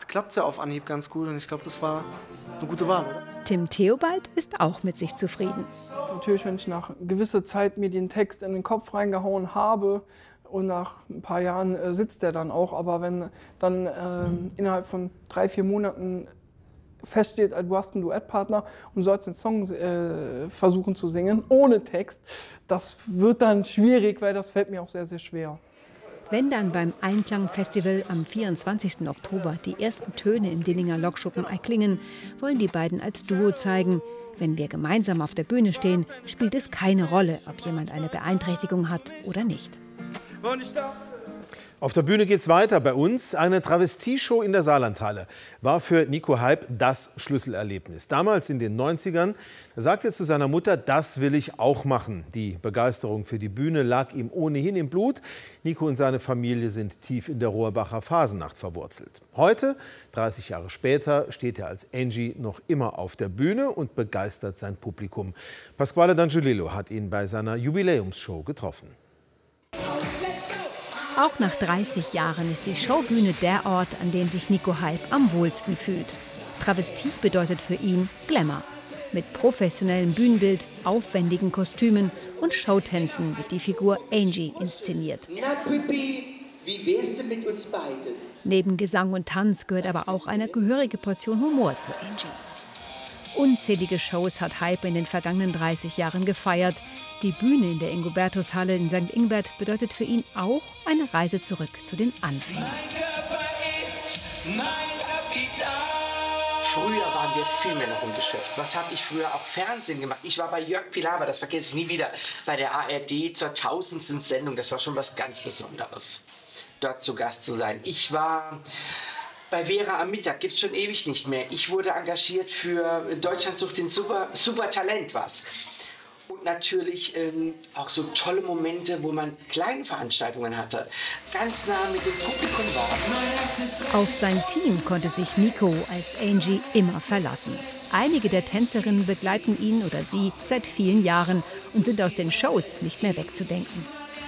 klappt es ja auf Anhieb ganz gut und ich glaube, das war eine gute Wahl, oder? Tim Theobald ist auch mit sich zufrieden. Natürlich, wenn ich nach gewisser Zeit mir den Text in den Kopf reingehauen habe und nach ein paar Jahren sitzt der dann auch, aber wenn dann innerhalb von 3-4 Monaten feststeht, du hast einen Duettpartner und sollst den Song versuchen zu singen, ohne Text, das wird dann schwierig, weil das fällt mir auch sehr, sehr schwer. Wenn dann beim Einklang-Festival am 24. Oktober die ersten Töne im Dillinger Lokschuppen erklingen, wollen die beiden als Duo zeigen, wenn wir gemeinsam auf der Bühne stehen, spielt es keine Rolle, ob jemand eine Beeinträchtigung hat oder nicht. Auf der Bühne geht's weiter bei uns. Eine Travestieshow in der Saarlandhalle war für Nico Hype das Schlüsselerlebnis. Damals in den 90ern sagte er zu seiner Mutter, das will ich auch machen. Die Begeisterung für die Bühne lag ihm ohnehin im Blut. Nico und seine Familie sind tief in der Rohrbacher Phasennacht verwurzelt. Heute, 30 Jahre später, steht er als Angie noch immer auf der Bühne und begeistert sein Publikum. Pasquale D'Angiolillo hat ihn bei seiner Jubiläumsshow getroffen. Auch nach 30 Jahren ist die Showbühne der Ort, an dem sich Nico Hype am wohlsten fühlt. Travestie bedeutet für ihn Glamour. Mit professionellem Bühnenbild, aufwendigen Kostümen und Showtänzen wird die Figur Angie inszeniert. Na Pippi, wie wär's denn mit uns beiden? Neben Gesang und Tanz gehört aber auch eine gehörige Portion Humor zu Angie. Unzählige Shows hat Hype in den vergangenen 30 Jahren gefeiert. Die Bühne in der Ingobertushalle in St. Ingbert bedeutet für ihn auch eine Reise zurück zu den Anfängen. Früher waren wir viel mehr noch im Geschäft. Was habe ich früher auch Fernsehen gemacht? Ich war bei Jörg Pilawa, das vergesse ich nie wieder, bei der ARD zur 1000. Sendung. Das war schon was ganz Besonderes, dort zu Gast zu sein. Ich war bei Vera am Mittag, gibt es schon ewig nicht mehr. Ich wurde engagiert für Deutschland sucht den Super Talent was. Und natürlich auch so tolle Momente, wo man kleine Veranstaltungen hatte, ganz nah mit dem Publikum war. Auf sein Team konnte sich Nico als Angie immer verlassen. Einige der Tänzerinnen begleiten ihn oder sie seit vielen Jahren und sind aus den Shows nicht mehr wegzudenken.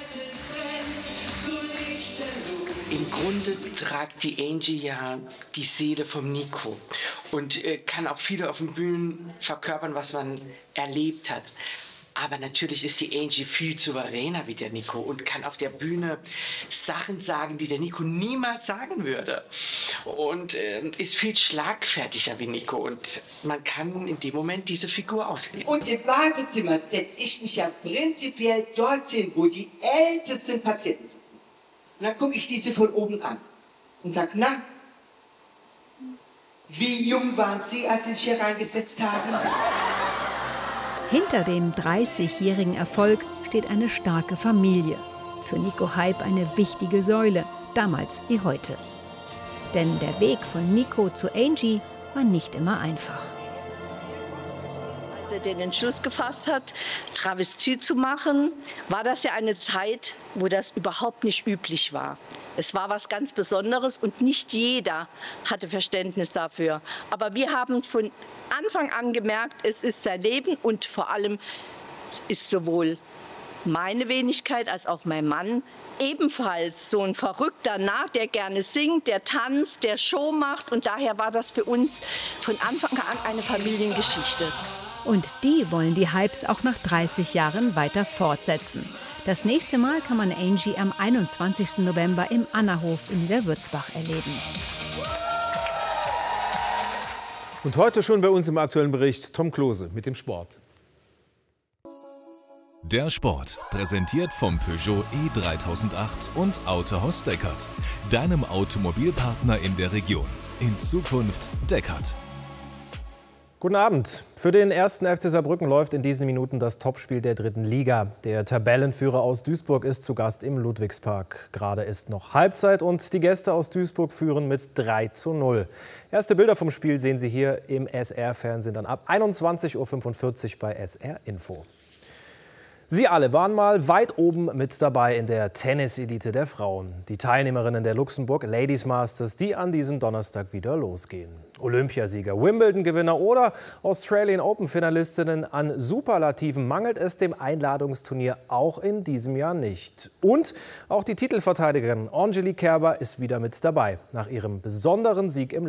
Im Grunde tragt die Angie ja die Seele vom Nico und kann auch viele auf den Bühnen verkörpern, was man erlebt hat. Aber natürlich ist die Angie viel souveräner wie der Nico und kann auf der Bühne Sachen sagen, die der Nico niemals sagen würde. Und ist viel schlagfertiger wie Nico und man kann in dem Moment diese Figur ausleben. Und im Wartezimmer setze ich mich ja prinzipiell dorthin, wo die ältesten Patienten sitzen. Und dann gucke ich diese von oben an und sage, na, wie jung waren Sie, als Sie sich hier reingesetzt haben? Hinter dem 30-jährigen Erfolg steht eine starke Familie. Für Nico Hype eine wichtige Säule, damals wie heute. Denn der Weg von Nico zu Angie war nicht immer einfach. Als er den Entschluss gefasst hat, Travestie zu machen, war das ja eine Zeit, wo das überhaupt nicht üblich war. Es war was ganz Besonderes und nicht jeder hatte Verständnis dafür. Aber wir haben von Anfang an gemerkt, es ist sein Leben und vor allem ist sowohl meine Wenigkeit als auch mein Mann ebenfalls so ein verrückter Narr, der gerne singt, der tanzt, der Show macht. Und daher war das für uns von Anfang an eine Familiengeschichte. Und die wollen die Hypes auch nach 30 Jahren weiter fortsetzen. Das nächste Mal kann man Angie am 21. November im Annahof in Niederwürzbach erleben. Und heute schon bei uns im aktuellen Bericht Tom Klose mit dem Sport. Der Sport, präsentiert vom Peugeot E3008 und Autohaus Deckert, deinem Automobilpartner in der Region. In Zukunft Deckert. Guten Abend. Für den 1. FC Saarbrücken läuft in diesen Minuten das Topspiel der 3. Liga. Der Tabellenführer aus Duisburg ist zu Gast im Ludwigspark. Gerade ist noch Halbzeit und die Gäste aus Duisburg führen mit 3:0. Erste Bilder vom Spiel sehen Sie hier im SR-Fernsehen dann ab 21:45 Uhr bei SR Info. Sie alle waren mal weit oben mit dabei in der Tenniselite der Frauen. Die Teilnehmerinnen der Luxemburg Ladies Masters, die an diesem Donnerstag wieder losgehen. Olympiasieger, Wimbledon-Gewinner oder Australian Open-Finalistinnen an Superlativen mangelt es dem Einladungsturnier auch in diesem Jahr nicht. Und auch die Titelverteidigerin Angelique Kerber ist wieder mit dabei, nach ihrem besonderen Sieg im